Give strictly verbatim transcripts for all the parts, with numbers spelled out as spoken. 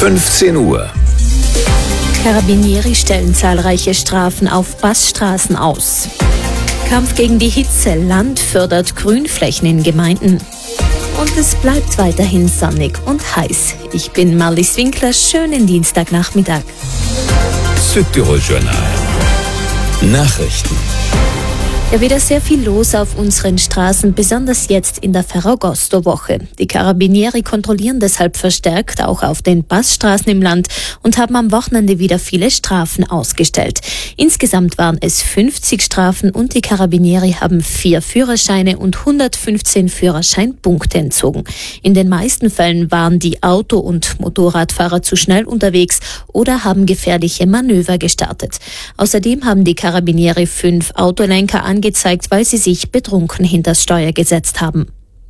fünfzehn Uhr. Carabinieri stellen zahlreiche Strafen auf Passstraßen aus. Kampf gegen die Hitze. Land fördert Grünflächen in Gemeinden. Und es bleibt weiterhin sonnig und heiß. Ich bin Marlies Winkler. Schönen Dienstagnachmittag. Südtirol Journal. Nachrichten. Ja, wieder sehr viel los auf unseren Straßen, besonders jetzt in der Ferragosto-Woche. Die Carabinieri kontrollieren deshalb verstärkt auch auf den Passstraßen im Land und haben am Wochenende wieder viele Strafen ausgestellt. Insgesamt waren es fünfzig Strafen und die Carabinieri haben vier Führerscheine und hundertfünfzehn Führerscheinpunkte entzogen. In den meisten Fällen waren die Auto- und Motorradfahrer zu schnell unterwegs oder haben gefährliche Manöver gestartet. Außerdem haben die Carabinieri fünf Autolenker angezeigt, gezeigt, weil sie sich betrunken hinters Steuer gesetzt haben.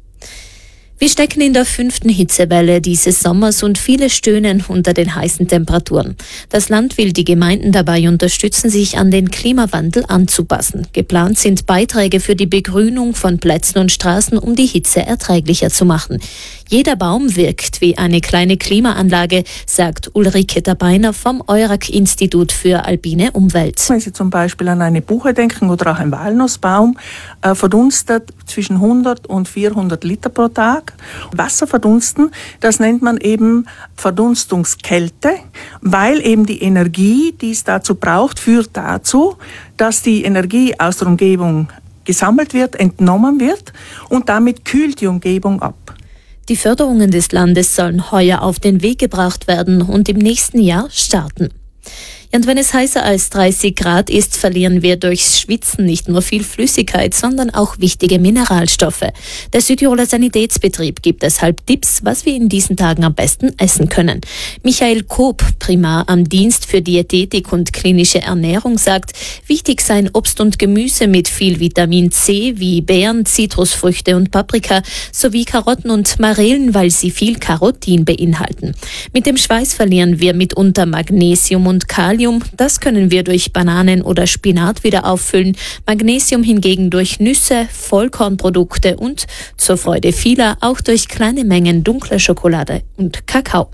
Wir stecken in der fünften Hitzewelle dieses Sommers und viele stöhnen unter den heißen Temperaturen. Das Land will die Gemeinden dabei unterstützen, sich an den Klimawandel anzupassen. Geplant sind Beiträge für die Begrünung von Plätzen und Straßen, um die Hitze erträglicher zu machen. Jeder Baum wirkt wie eine kleine Klimaanlage, sagt Ulrike Tabeiner vom Eurac-Institut für alpine Umwelt. Wenn Sie zum Beispiel an eine Buche denken oder auch einen Walnussbaum, äh, verdunstet zwischen hundert und vierhundert Liter pro Tag. Wasser verdunsten, das nennt man eben Verdunstungskälte, weil eben die Energie, die es dazu braucht, führt dazu, dass die Energie aus der Umgebung gesammelt wird, entnommen wird und damit kühlt die Umgebung ab. Die Förderungen des Landes sollen heuer auf den Weg gebracht werden und im nächsten Jahr starten. Und wenn es heißer als dreißig Grad ist, verlieren wir durchs Schwitzen nicht nur viel Flüssigkeit, sondern auch wichtige Mineralstoffe. Der Südtiroler Sanitätsbetrieb gibt deshalb Tipps, was wir in diesen Tagen am besten essen können. Michael Koop, Primar am Dienst für Diätetik und klinische Ernährung, sagt, wichtig seien Obst und Gemüse mit viel Vitamin C wie Beeren, Zitrusfrüchte und Paprika sowie Karotten und Marillen, weil sie viel Carotin beinhalten. Mit dem Schweiß verlieren wir mitunter Magnesium und Kalium. Das können wir durch Bananen oder Spinat wieder auffüllen. Magnesium hingegen durch Nüsse, Vollkornprodukte und zur Freude vieler auch durch kleine Mengen dunkler Schokolade und Kakao.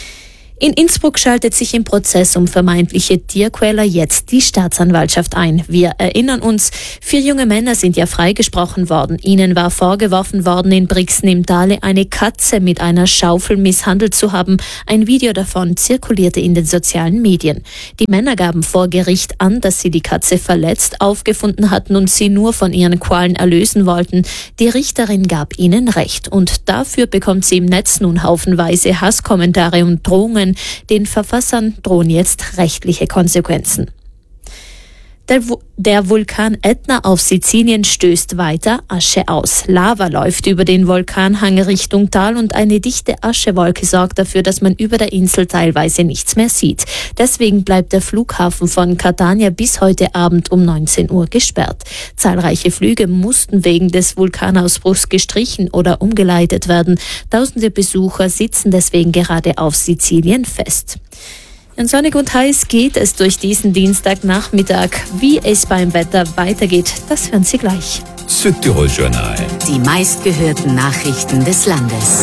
In Innsbruck schaltet sich im Prozess um vermeintliche Tierquäler jetzt die Staatsanwaltschaft ein. Wir erinnern uns, vier junge Männer sind ja freigesprochen worden. Ihnen war vorgeworfen worden, in Brixen im Tale eine Katze mit einer Schaufel misshandelt zu haben. Ein Video davon zirkulierte in den sozialen Medien. Die Männer gaben vor Gericht an, dass sie die Katze verletzt aufgefunden hatten und sie nur von ihren Qualen erlösen wollten. Die Richterin gab ihnen Recht und dafür bekommt sie im Netz nun haufenweise Hasskommentare und Drohungen. Den Verfassern drohen jetzt rechtliche Konsequenzen. Der, der Vulkan Ätna auf Sizilien stößt weiter Asche aus. Lava läuft über den Vulkanhang Richtung Tal und eine dichte Aschewolke sorgt dafür, dass man über der Insel teilweise nichts mehr sieht. Deswegen bleibt der Flughafen von Catania bis heute Abend um neunzehn Uhr gesperrt. Zahlreiche Flüge mussten wegen des Vulkanausbruchs gestrichen oder umgeleitet werden. Tausende Besucher sitzen deswegen gerade auf Sizilien fest. Und sonnig und heiß geht es durch diesen Dienstagnachmittag. Wie es beim Wetter weitergeht, das hören Sie gleich. Südtirol Journal. Die meistgehörten Nachrichten des Landes.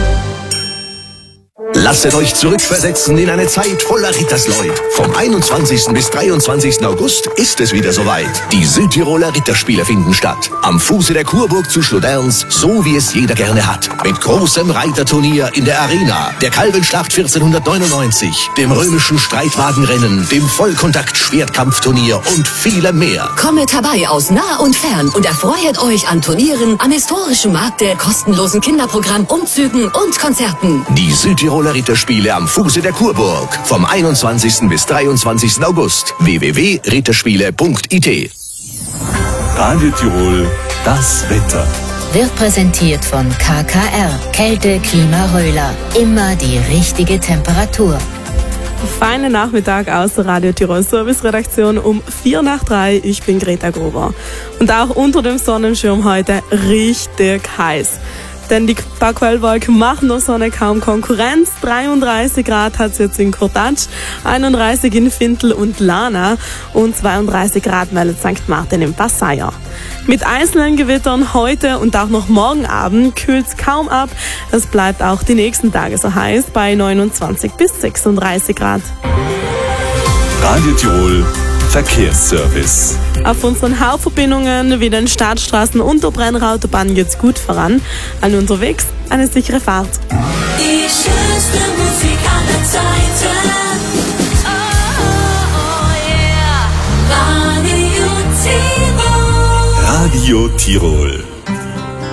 Lasset euch zurückversetzen in eine Zeit voller Rittersleut. Vom einundzwanzigsten bis dreiundzwanzigsten August ist es wieder soweit. Die Südtiroler Ritterspiele finden statt. Am Fuße der Kurburg zu Schloderns, so wie es jeder gerne hat. Mit großem Reiterturnier in der Arena, der Kalbenschlacht vierzehnhundertneunundneunzig, dem römischen Streitwagenrennen, dem Vollkontakt-Schwertkampfturnier und vielem mehr. Kommet herbei aus nah und fern und erfreut euch an Turnieren, am historischen Markte, kostenlosen Kinderprogramm, Umzügen und Konzerten. Die Südtiroler Ritterspiele am Fuße der Kurburg. Vom einundzwanzigsten bis dreiundzwanzigsten August. w w w punkt ritterspiele punkt i t. Radio Tirol, das Wetter. Wird präsentiert von K K R. Kälte, Klima, Röhler. Immer die richtige Temperatur. Feinen Nachmittag aus der Radio Tirol Service-Redaktion um vier nach drei. Ich bin Greta Gruber. Und auch unter dem Sonnenschirm heute richtig heiß. Denn die paar Quellwolken machen der Sonne kaum Konkurrenz. dreiunddreißig Grad hat es jetzt in Kurtatsch, einunddreißig in Fintel und Lana und zweiunddreißig Grad meldet Sankt Martin im Passaia. Mit einzelnen Gewittern heute und auch noch morgen Abend kühlt es kaum ab. Es bleibt auch die nächsten Tage so heiß bei neunundzwanzig bis sechsunddreißig Grad. Radio Tirol Verkehrsservice. Auf unseren Hauptverbindungen wie den Stadtstraßen und der Brenner Autobahn geht's gut voran. An unterwegs eine sichere Fahrt. Die schönste Musik aller Zeiten. Oh, oh, yeah. Radio Tirol. Radio Tirol.